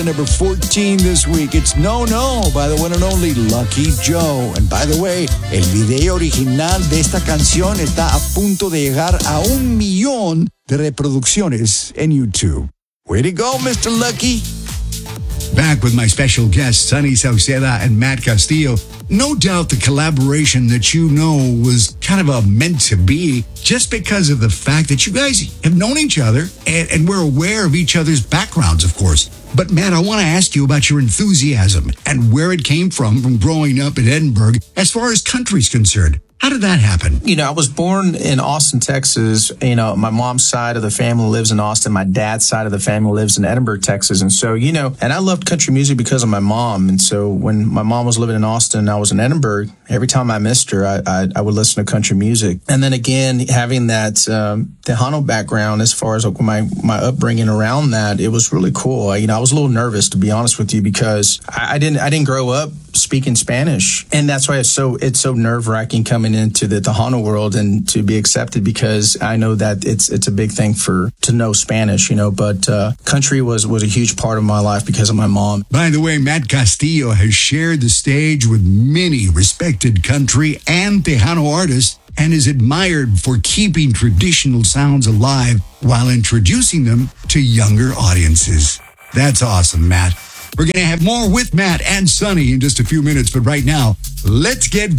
Number 14 this week, it's No No by the one and only Lucky Joe. And by the way, el video original de esta canción está a punto de llegar a 1 millón de reproducciones en YouTube. Way to go, Mr. Lucky. Back with my special guests, Sonny Sauceda and Matt Castillo. No doubt the collaboration that you know was kind of a meant to be just because of the fact that you guys have known each other and we're aware of each other's backgrounds, of course. But Matt, I want to ask you about your enthusiasm and where it came from growing up in Edinburgh as far as country's concerned. How did that happen? I was born in Austin, Texas. My mom's side of the family lives in Austin. My dad's side of the family lives in Edinburgh, Texas. And so, and I loved country music because of my mom. And so when my mom was living in Austin, I was in Edinburgh. Every time I missed her, I would listen to country music. And then again, having that Tejano background as far as my upbringing around that, it was really cool. I was a little nervous, to be honest with you, because I didn't grow up speaking Spanish. And that's why it's so nerve-wracking coming into the Tejano world and to be accepted, because I know that it's a big thing to know Spanish, but country was a huge part of my life because of my mom. By the way, Matt Castillo has shared the stage with many respected country and Tejano artists and is admired for keeping traditional sounds alive while introducing them to younger audiences. That's awesome, Matt. We're going to have more with Matt and Sonny in just a few minutes, but right now, let's get